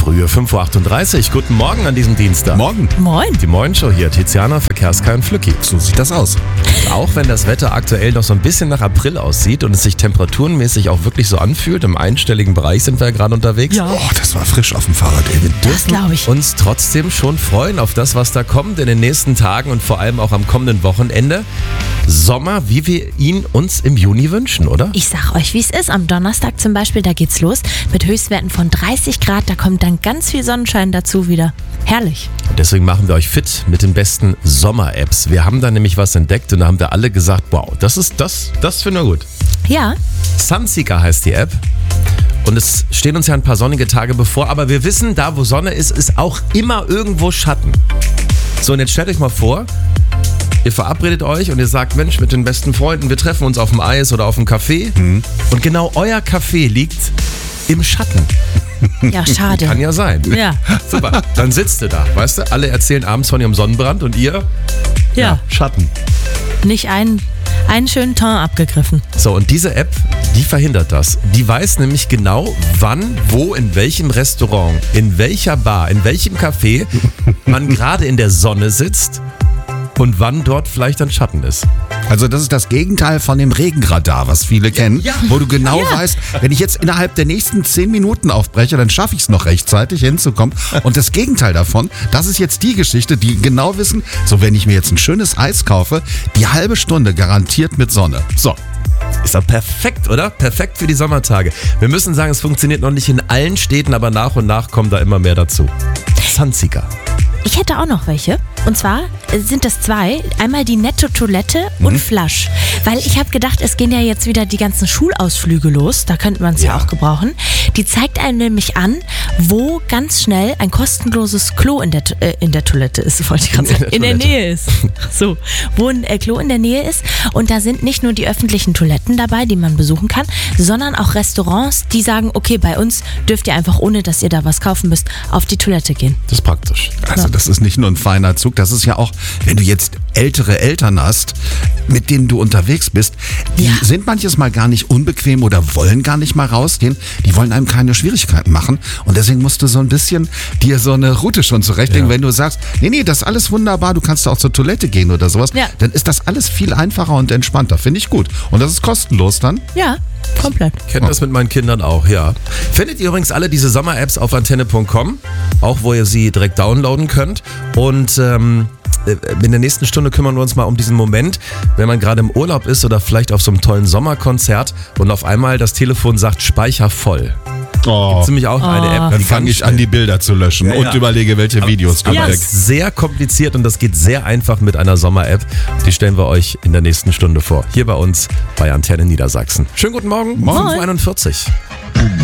frühe 5.38 Uhr. Guten Morgen an diesem Dienstag. Morgen. Moin. Die Morgenshow hier, Tiziana, Verkehrskar und Flücki. So sieht das aus. Auch wenn das Wetter aktuell noch so ein bisschen nach April aussieht und es sich temperaturenmäßig auch wirklich so anfühlt, im einstelligen Bereich sind wir ja gerade unterwegs. Ja. Oh, das war frisch auf dem Fahrrad. Ey. Das glaube ich. Uns trotzdem schon freuen auf das, was da kommt in den nächsten Tagen und vor allem auch am kommenden Wochenende. Sommer, wie wir ihn uns im Juni wünschen, oder? Ich sag euch, wie es ist. Am Donnerstag zum Beispiel, da geht's los mit Höchstwerten von 30 Grad. Da kommt dann ganz viel Sonnenschein dazu wieder. Herrlich. Deswegen machen wir euch fit mit den besten Sommer-Apps. Wir haben da nämlich was entdeckt und da haben wir alle gesagt, wow, das finden wir gut. Ja. Sunseeker heißt die App. Und es stehen uns ja ein paar sonnige Tage bevor, aber wir wissen, da wo Sonne ist, ist auch immer irgendwo Schatten. So, und jetzt stellt euch mal vor, ihr verabredet euch und ihr sagt, Mensch, mit den besten Freunden, wir treffen uns auf dem Eis oder auf dem Café. Und genau euer Café liegt im Schatten. Ja, schade. Kann ja sein. Ja. Super, dann sitzt du da, weißt du? Alle erzählen abends von ihrem Sonnenbrand und ihr? Ja. Schatten. Nicht einen schönen Ton abgegriffen. So, und diese App, die verhindert das. Die weiß nämlich genau, wann, wo, in welchem Restaurant, in welcher Bar, in welchem Café man gerade in der Sonne sitzt und wann dort vielleicht ein Schatten ist. Also das ist das Gegenteil von dem Regenradar, was viele kennen, wo du genau weißt, wenn ich jetzt innerhalb der nächsten 10 Minuten aufbreche, dann schaffe ich es noch rechtzeitig hinzukommen. Und das Gegenteil davon, das ist jetzt die Geschichte, die genau wissen, so wenn ich mir jetzt ein schönes Eis kaufe, die halbe Stunde garantiert mit Sonne. So. Ist doch perfekt, oder? Perfekt für die Sommertage. Wir müssen sagen, es funktioniert noch nicht in allen Städten, aber nach und nach kommen da immer mehr dazu. Sunseeker. Ich hätte auch noch welche. Und zwar sind das zwei. Einmal die Netto Toilette und Flush. Weil ich habe gedacht, es gehen ja jetzt wieder die ganzen Schulausflüge los. Da könnte man es ja auch gebrauchen. Die zeigt einem nämlich an, wo ganz schnell ein kostenloses Klo in der Toilette ist, wollte ich gerade sagen. In der Nähe ist. So, wo ein Klo in der Nähe ist. Und da sind nicht nur die öffentlichen Toiletten dabei, die man besuchen kann, sondern auch Restaurants, die sagen, okay, bei uns dürft ihr einfach, ohne dass ihr da was kaufen müsst, auf die Toilette gehen. Das ist praktisch. Also das ist nicht nur ein feiner Zug, das ist ja auch, wenn du jetzt ältere Eltern hast, mit denen du unterwegs bist, die sind manches Mal gar nicht unbequem oder wollen gar nicht mal rausgehen, die wollen einem keine Schwierigkeiten machen und deswegen musst du so ein bisschen dir so eine Route schon zurechtlegen, wenn du sagst, nee, das ist alles wunderbar, du kannst auch zur Toilette gehen oder sowas, dann ist das alles viel einfacher und entspannter, finde ich gut. Und das ist kostenlos dann. Ja. Komplett. Kenne das mit meinen Kindern auch, ja. Findet ihr übrigens alle diese Sommer-Apps auf antenne.com, auch wo ihr sie direkt downloaden könnt. Und in der nächsten Stunde kümmern wir uns mal um diesen Moment, wenn man gerade im Urlaub ist oder vielleicht auf so einem tollen Sommerkonzert und auf einmal das Telefon sagt, Speicher voll. Gibt nämlich auch eine App. Dann fange ich an, die Bilder zu löschen und überlege, welche Videos aber das ist sehr kompliziert und das geht sehr einfach mit einer Sommer-App. Die stellen wir euch in der nächsten Stunde vor. Hier bei uns bei Antenne Niedersachsen. Schönen guten Morgen. 5.41 Uhr.